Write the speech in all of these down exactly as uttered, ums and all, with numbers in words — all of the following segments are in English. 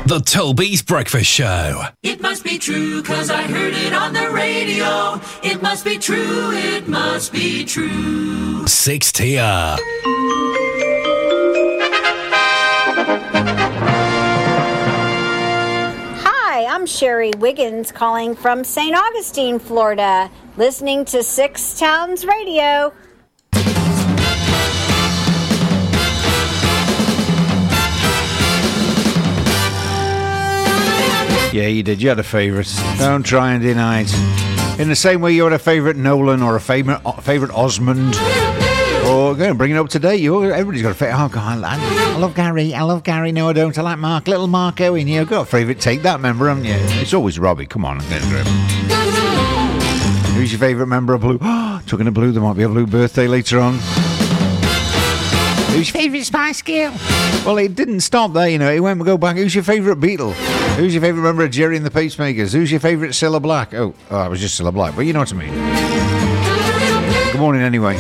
The Toby's Breakfast Show. It must be true, 'cause I heard it on the radio. It must be true, it must be true. six T R. Hi, I'm Sherry Wiggins calling from Saint Augustine, Florida, listening to Six Towns Radio. Yeah, you did. You had a favourite. Don't try and deny it. In the same way you had a favourite Nolan or a favourite favourite Osmond. Or go bring it up to date. You everybody's got a favourite. Oh God, I, I love Gary. I love Gary. No, I don't. I like Mark. Little Mark Owen. You've got a favourite. Take that member, haven't you? It's always Robbie. Come on, get it. Who's your favourite member of Blue? Oh, talking of Blue, there might be a Blue birthday later on. Who's your favourite Spice Girl? Well, it didn't stop there, you know. It went go back. Who's your favourite Beatle? Who's your favourite member of Jerry and the Pacemakers? Who's your favourite Cilla Black? Oh, oh, I was just Cilla Black, but you know what I mean. Good morning, anyway.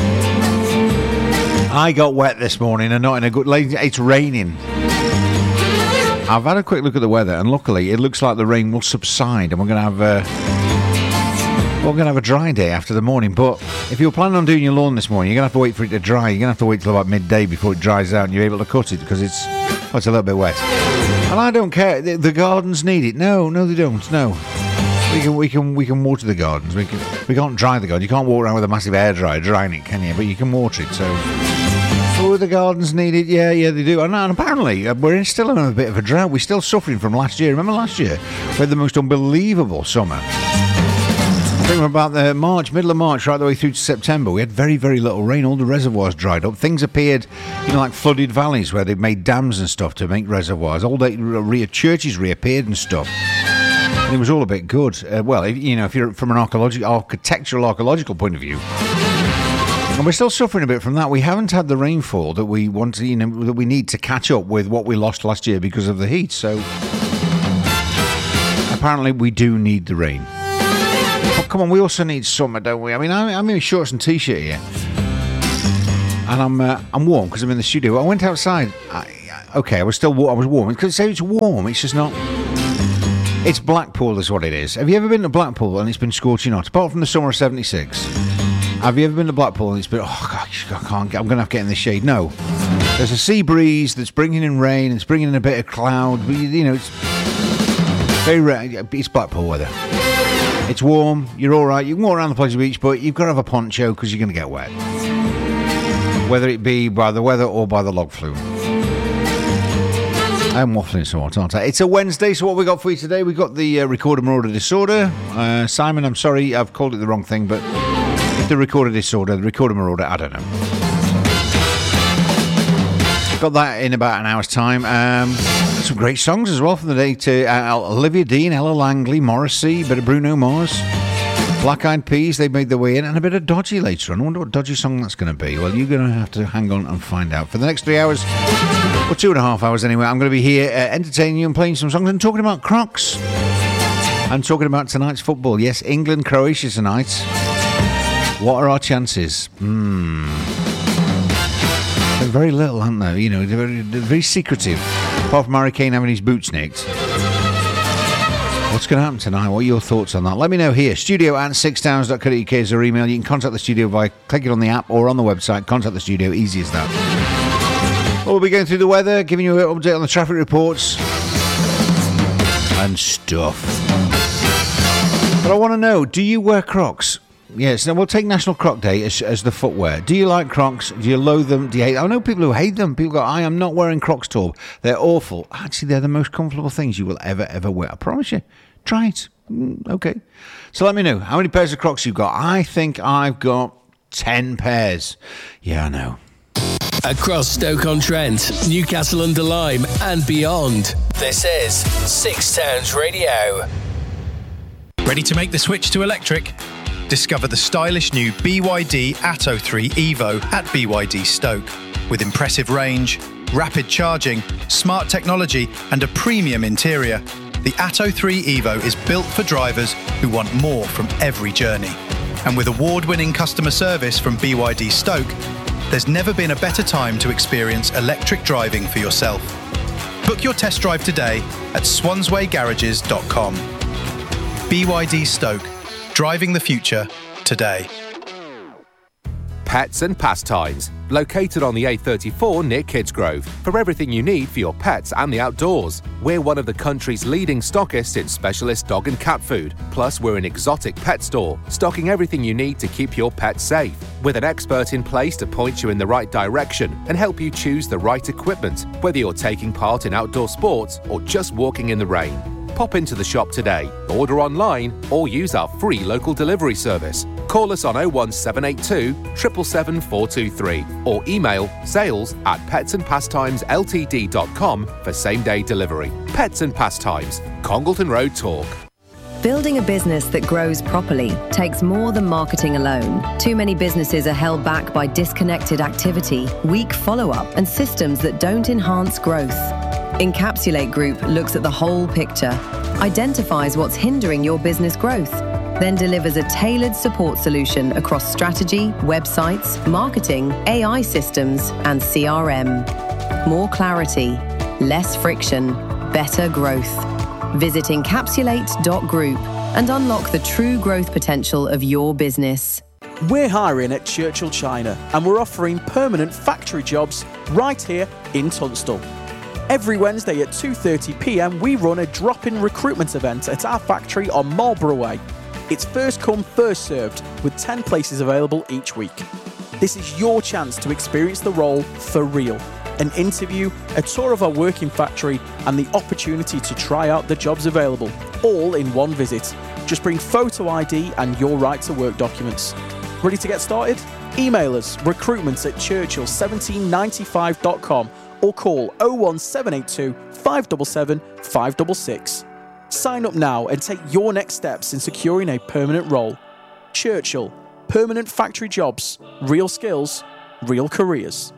I got wet this morning, and not in a good... It's raining. I've had a quick look at the weather, and luckily, it looks like the rain will subside, and we're going to have... Uh, We're going to have a dry day after the morning, but if you're planning on doing your lawn this morning, you're going to have to wait for it to dry. You're going to have to wait till about midday before it dries out and you're able to cut it because it's, oh, it's a little bit wet. And I don't care. The, the gardens need it. No, no, they don't. No. We can, we can, we can water the gardens. We can, we can't dry the garden. You can't walk around with a massive hairdryer drying it, can you? But you can water it. So, oh, the gardens need it. Yeah, yeah, they do. And, and apparently, uh, we're still in a bit of a drought. We're still suffering from last year. Remember last year? We had the most unbelievable summer. Thinking about the March, middle of March, right the way through to September, we had very, very little rain. All the reservoirs dried up. Things appeared, you know, like flooded valleys where they've made dams and stuff to make reservoirs. All the re- churches reappeared and stuff. And it was all a bit good. Uh, well, if, you know, if you're from an archaeological, architectural, archaeological point of view. And we're still suffering a bit from that. We haven't had the rainfall that we want to, you know, that we need to catch up with what we lost last year because of the heat. So apparently we do need the rain. Oh, come on, we also need summer, don't we? I mean, I'm, I'm in shorts and t-shirt here, and I'm uh, I'm warm because I'm in the studio. I went outside. I, okay, I was still warm. I was warm because it's warm. It's just not. It's Blackpool, is what it is. Have you ever been to Blackpool and it's been scorching hot? Apart from the summer of seventy-six, have you ever been to Blackpool and it's been? Oh gosh, I can't. Get, I'm going to have to get in the shade. No, there's a sea breeze that's bringing in rain. It's bringing in a bit of cloud. But, you know, it's very rare. It's Blackpool weather. It's warm, you're all right, you can walk around the Pleasure Beach, but you've got to have a poncho because you're going to get wet. Whether it be by the weather or by the log flume. I'm waffling somewhat, aren't I? It's a Wednesday, so what we got for you today? We've got the uh, recorder marauder disorder. Uh, Simon, I'm sorry, I've called it the wrong thing, but the recorder disorder, the recorder marauder, I don't know. Got that in about an hour's time. Um... Some great songs as well from the day to uh, Olivia Dean, Ella Langley, Morrissey, a bit of Bruno Mars, Black Eyed Peas, they made their way in, and a bit of Dodgy later on. I wonder what Dodgy song that's going to be. Well, you're going to have to hang on and find out. For the next three hours, or two and a half hours anyway, I'm going to be here uh, entertaining you and playing some songs and talking about Crocs. And talking about tonight's football. Yes, England, Croatia tonight. What are our chances? Hmm. They're very little, aren't they? You know, they're very, they're very secretive. Apart from Harry Kane having his boots nicked. What's going to happen tonight? What are your thoughts on that? Let me know here. Studio at six towns dot co dot uk is our email. You can contact the studio by clicking on the app or on the website. Contact the studio. Easy as that. Well, we'll be going through the weather, giving you an update on the traffic reports and stuff. But I want to know, do you wear Crocs? Yes, now we'll take National Croc Day as, as the footwear. Do you like Crocs? Do you loathe them? Do you hate them? I know people who hate them. People go, I am not wearing Crocs at all. They're awful. Actually, they're the most comfortable things you will ever, ever wear. I promise you. Try it. Mm, okay. So let me know. How many pairs of Crocs you've got? I think I've got ten pairs. Yeah, I know. Across Stoke-on-Trent, Newcastle-under-Lyme and beyond. This is Six Towns Radio. Ready to make the switch to electric? Discover the stylish new B Y D Atto three Evo at B Y D Stoke. With impressive range, rapid charging, smart technology and a premium interior, the Atto three Evo is built for drivers who want more from every journey. And with award-winning customer service from B Y D Stoke, there's never been a better time to experience electric driving for yourself. Book your test drive today at swansway garages dot com. B Y D Stoke, driving the future today. Pets and Pastimes, located on the A thirty-four near Kidsgrove, for everything you need for your pets and the outdoors. We're one of the country's leading stockists in specialist dog and cat food. Plus, we're an exotic pet store, stocking everything you need to keep your pet safe. With an expert in place to point you in the right direction and help you choose the right equipment, whether you're taking part in outdoor sports or just walking in the rain. Pop into the shop today, order online, or use our free local delivery service. Call us on oh one seven eight two, seven seven seven, four two three or email sales at pets and pastimes l t d dot com for same-day delivery. Pets and Pastimes, Congleton Road Talk. Building a business that grows properly takes more than marketing alone. Too many businesses are held back by disconnected activity, weak follow-up, and systems that don't enhance growth. Encapsulate Group looks at the whole picture, identifies what's hindering your business growth, then delivers a tailored support solution across strategy, websites, marketing, A I systems, and C R M. More clarity, less friction, better growth. Visit encapsulate dot group and unlock the true growth potential of your business. We're hiring at Churchill China and we're offering permanent factory jobs right here in Tunstall. Every Wednesday at two thirty p m we run a drop-in recruitment event at our factory on Marlborough Way. It's first come, first served, with ten places available each week. This is your chance to experience the role for real. An interview, a tour of our working factory, and the opportunity to try out the jobs available, all in one visit. Just bring photo I D and your right to work documents. Ready to get started? Email us recruitment at churchill seventeen ninety-five dot com or call oh one seven eight two, five seven seven, five six six. Sign up now and take your next steps in securing a permanent role. Churchill, permanent factory jobs, real skills, real careers.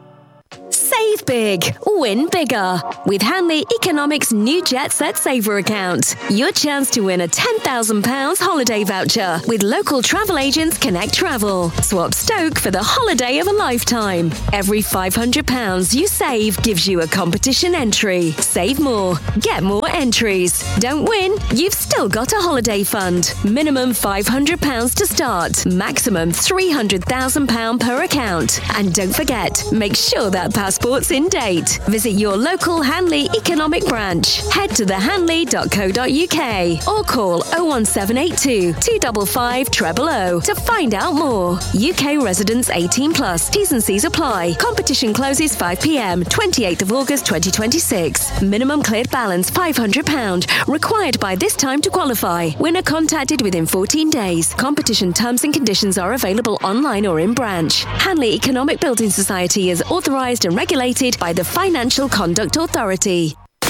Save big, win bigger. With Hanley Economics' new Jet Set Saver account. Your chance to win a ten thousand pounds holiday voucher with local travel agents Connect Travel. Swap Stoke for the holiday of a lifetime. Every five hundred pounds you save gives you a competition entry. Save more, get more entries. Don't win? You've still got a holiday fund. Minimum five hundred pounds to start. Maximum three hundred thousand pounds per account. And don't forget, make sure that passport's in date. Visit your local Hanley Economic branch. Head to the hanley dot co dot u k or call oh one seven eight two, two five five, zero zero zero to find out more. U K residents eighteen plus. T's and C's apply. Competition closes five p m, twenty-eighth of August twenty twenty-six. Minimum cleared balance five hundred pounds. Required by this time to qualify. Winner contacted within fourteen days. Competition terms and conditions are available online or in branch. Hanley Economic Building Society is authorised and regulated by the Financial Conduct Authority.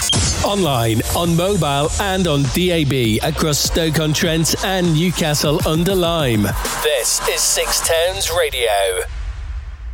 Online, on mobile and on D A B across Stoke-on-Trent and Newcastle under Lyme. This is Six Towns Radio.